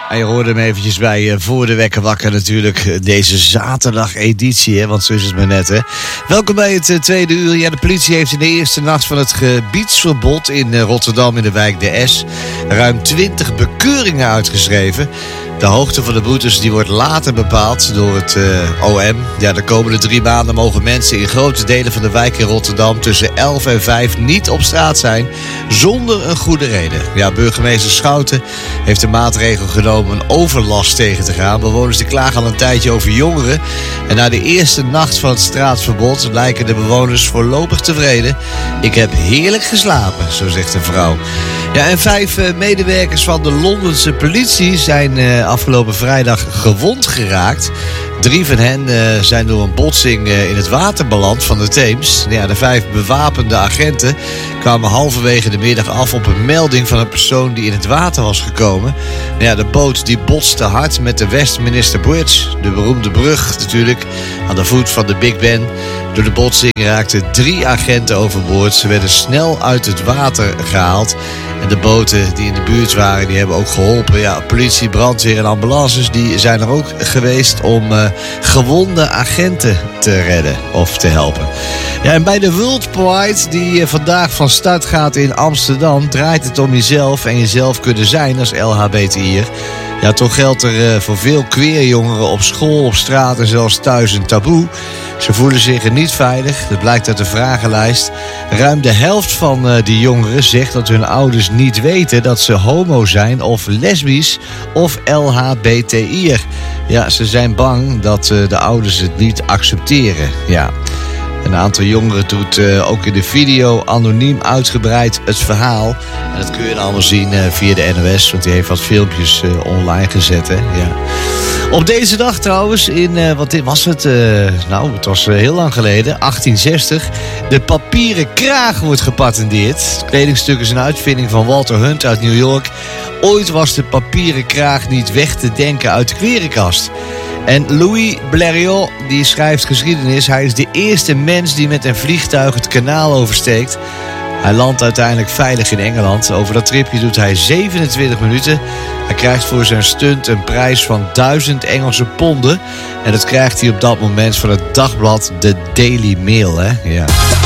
En je hoorde hem eventjes bij Voor de Wekker Wakker natuurlijk. Deze zaterdag editie, hè, want zo is het maar net. Hè. Welkom bij het tweede uur. Ja, de politie heeft in de eerste nacht van het gebiedsverbod in Rotterdam in de wijk De S ruim 20 bekeuringen uitgeschreven. De hoogte van de boetes die wordt later bepaald door het OM. Ja, de komende 3 maanden mogen mensen in grote delen van de wijk in Rotterdam tussen 11 en 5 niet op straat zijn zonder een goede reden. Ja, burgemeester Schouten heeft de maatregel genomen een overlast tegen te gaan. Bewoners die klagen al een tijdje over jongeren. En na de eerste nacht van het straatverbod lijken de bewoners voorlopig tevreden. Ik heb heerlijk geslapen, zo zegt de vrouw. Ja, en 5 medewerkers van de Londense politie zijn afgelopen vrijdag gewond geraakt. 3 van hen zijn door een botsing in het water beland van de Theems. Ja, de 5 bewapende agenten kwamen halverwege de middag af op een melding van een persoon die in het water was gekomen. Ja, de boot die botste hard met de Westminster Bridge, de beroemde brug natuurlijk, aan de voet van de Big Ben. Door de botsing raakten 3 agenten overboord. Ze werden snel uit het water gehaald. En de boten die in de buurt waren, die hebben ook geholpen. Ja, politie, brandweer en ambulances die zijn er ook geweest om gewonde agenten te redden of te helpen. Ja, en bij de World Pride die vandaag van start gaat in Amsterdam draait het om jezelf en jezelf kunnen zijn als LHBTI'er. Ja, toch geldt er voor veel queerjongeren op school, op straat en zelfs thuis een taboe. Ze voelen zich er niet veilig, dat blijkt uit de vragenlijst. Ruim de helft van die jongeren zegt dat hun ouders niet weten dat ze homo zijn of lesbisch of LHBTI'er. Ja, ze zijn bang dat de ouders het niet accepteren. Ja. Een aantal jongeren doet ook in de video anoniem uitgebreid het verhaal. En dat kun je allemaal zien via de NOS, want die heeft wat filmpjes online gezet. Hè? Ja. Op deze dag trouwens, wat was het? Het was heel lang geleden, 1860. De papieren kraag wordt gepatenteerd. Het kledingstuk is een uitvinding van Walter Hunt uit New York. Ooit was de papieren kraag niet weg te denken uit de klerenkast. En Louis Blériot, die schrijft geschiedenis. Hij is de eerste mens die met een vliegtuig het kanaal oversteekt. Hij landt uiteindelijk veilig in Engeland. Over dat tripje doet hij 27 minuten. Hij krijgt voor zijn stunt een prijs van 1000 Engelse ponden. En dat krijgt hij op dat moment van het dagblad The Daily Mail. Hè? Ja.